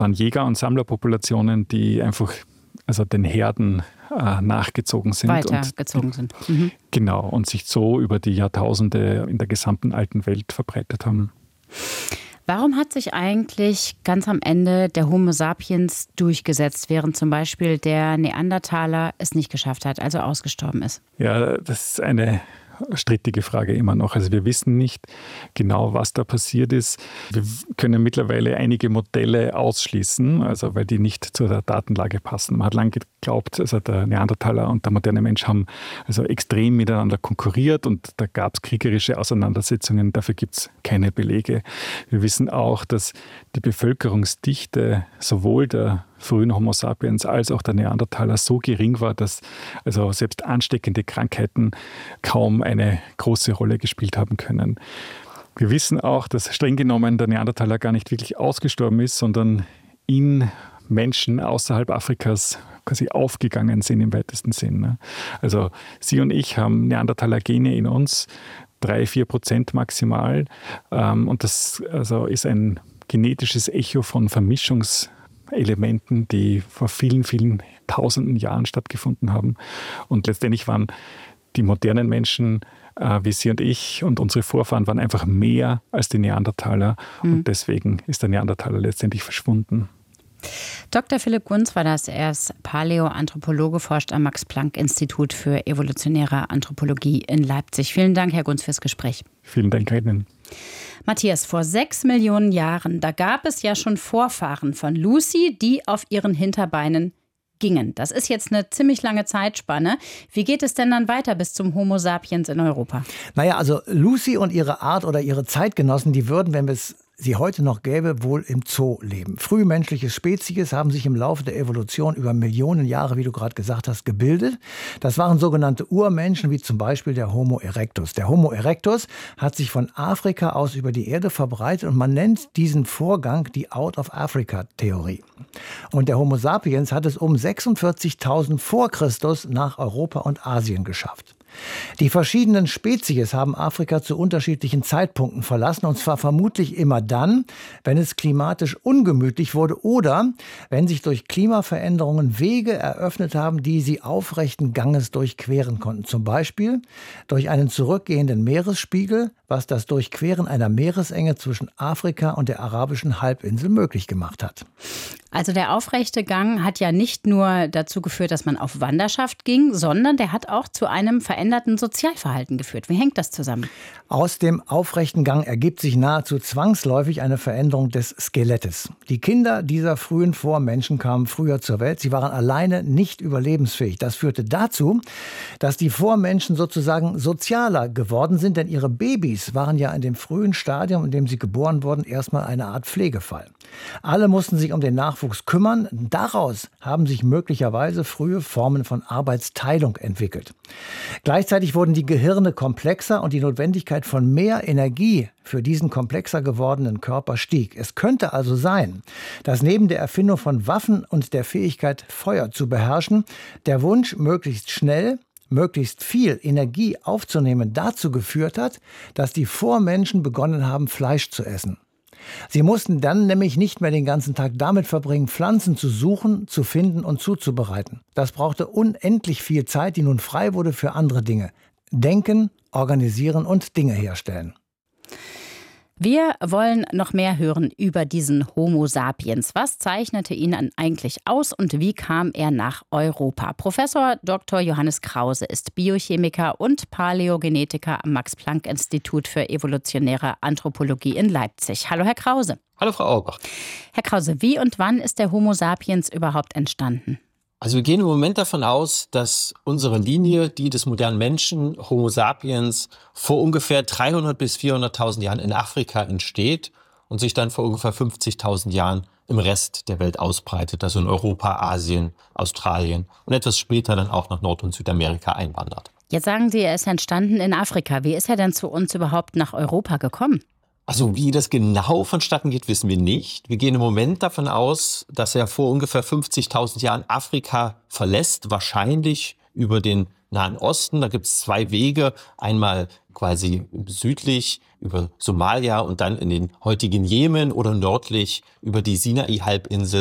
waren Jäger- und Sammlerpopulationen, die einfach den Herden nachgezogen sind. Weitergezogen sind. Mhm. Genau, und sich so über die Jahrtausende in der gesamten alten Welt verbreitet haben. Warum hat sich eigentlich ganz am Ende der Homo sapiens durchgesetzt, während zum Beispiel der Neandertaler es nicht geschafft hat, also ausgestorben ist? Ja, das ist eine strittige Frage immer noch. Also wir wissen nicht genau, was da passiert ist. Wir können mittlerweile einige Modelle ausschließen, also weil die nicht zur Datenlage passen. Man hat lange geglaubt, also der Neandertaler und der moderne Mensch haben also extrem miteinander konkurriert und da gab es kriegerische Auseinandersetzungen. Dafür gibt es keine Belege. Wir wissen auch, dass die Bevölkerungsdichte sowohl der frühen Homo sapiens als auch der Neandertaler so gering war, dass also selbst ansteckende Krankheiten kaum eine große Rolle gespielt haben können. Wir wissen auch, dass streng genommen der Neandertaler gar nicht wirklich ausgestorben ist, sondern in Menschen außerhalb Afrikas quasi aufgegangen sind im weitesten Sinn. Also Sie und ich haben Neandertaler-Gene in uns, 3-4% maximal. Und das also ist ein genetisches Echo von Vermischungselementen, die vor vielen, vielen tausenden Jahren stattgefunden haben. Und letztendlich waren die modernen Menschen, wie Sie und ich und unsere Vorfahren, waren einfach mehr als die Neandertaler. Und deswegen ist der Neandertaler letztendlich verschwunden. Dr. Philipp Gunz war das. Er ist Paläoanthropologe, forscht am Max-Planck-Institut für evolutionäre Anthropologie in Leipzig. Vielen Dank, Herr Gunz, fürs Gespräch. Vielen Dank Ihnen. Matthias, vor 6 Millionen Jahren, da gab es ja schon Vorfahren von Lucy, die auf ihren Hinterbeinen gingen. Das ist jetzt eine ziemlich lange Zeitspanne. Wie geht es denn dann weiter bis zum Homo sapiens in Europa? Naja, also Lucy und ihre Art oder ihre Zeitgenossen, die würden, wenn es sie heute noch gäbe, wohl im Zoo leben. Frühmenschliche Spezies haben sich im Laufe der Evolution über Millionen Jahre, wie du gerade gesagt hast, gebildet. Das waren sogenannte Urmenschen, wie zum Beispiel der Homo erectus. Der Homo erectus hat sich von Afrika aus über die Erde verbreitet und man nennt diesen Vorgang die Out-of-Africa-Theorie. Und der Homo sapiens hat es um 46.000 vor Christus nach Europa und Asien geschafft. Die verschiedenen Spezies haben Afrika zu unterschiedlichen Zeitpunkten verlassen, und zwar vermutlich immer dann, wenn es klimatisch ungemütlich wurde oder wenn sich durch Klimaveränderungen Wege eröffnet haben, die sie aufrechten Ganges durchqueren konnten. Zum Beispiel durch einen zurückgehenden Meeresspiegel, was das Durchqueren einer Meeresenge zwischen Afrika und der arabischen Halbinsel möglich gemacht hat. Also der aufrechte Gang hat ja nicht nur dazu geführt, dass man auf Wanderschaft ging, sondern der hat auch zu einem veränderten Sozialverhalten geführt. Wie hängt das zusammen? Aus dem aufrechten Gang ergibt sich nahezu zwangsläufig eine Veränderung des Skelettes. Die Kinder dieser frühen Vormenschen kamen früher zur Welt. Sie waren alleine nicht überlebensfähig. Das führte dazu, dass die Vormenschen sozusagen sozialer geworden sind, denn ihre Babys waren ja in dem frühen Stadium, in dem sie geboren wurden, erstmal eine Art Pflegefall. Alle mussten sich um den Nachwuchs kümmern. Daraus haben sich möglicherweise frühe Formen von Arbeitsteilung entwickelt. Gleichzeitig wurden die Gehirne komplexer und die Notwendigkeit von mehr Energie für diesen komplexer gewordenen Körper stieg. Es könnte also sein, dass neben der Erfindung von Waffen und der Fähigkeit, Feuer zu beherrschen, der Wunsch, möglichst schnell möglichst viel Energie aufzunehmen, dazu geführt hat, dass die Vormenschen begonnen haben, Fleisch zu essen. Sie mussten dann nämlich nicht mehr den ganzen Tag damit verbringen, Pflanzen zu suchen, zu finden und zuzubereiten. Das brauchte unendlich viel Zeit, die nun frei wurde für andere Dinge. Denken, organisieren und Dinge herstellen. Wir wollen noch mehr hören über diesen Homo sapiens. Was zeichnete ihn eigentlich aus und wie kam er nach Europa? Professor Dr. Johannes Krause ist Biochemiker und Paläogenetiker am Max-Planck-Institut für evolutionäre Anthropologie in Leipzig. Hallo, Herr Krause. Hallo, Frau Aubach. Herr Krause, wie und wann ist der Homo sapiens überhaupt entstanden? Also wir gehen im Moment davon aus, dass unsere Linie, die des modernen Menschen, Homo sapiens, vor ungefähr 300.000 bis 400.000 Jahren in Afrika entsteht und sich dann vor ungefähr 50.000 Jahren im Rest der Welt ausbreitet, also in Europa, Asien, Australien und etwas später dann auch nach Nord- und Südamerika einwandert. Jetzt sagen Sie, er ist entstanden in Afrika. Wie ist er denn zu uns überhaupt nach Europa gekommen? Also wie das genau vonstatten geht, wissen wir nicht. Wir gehen im Moment davon aus, dass er vor ungefähr 50.000 Jahren Afrika verlässt, wahrscheinlich über den Nahen Osten. Da gibt es 2 Wege. Einmal quasi südlich über Somalia und dann in den heutigen Jemen oder nördlich über die Sinai-Halbinsel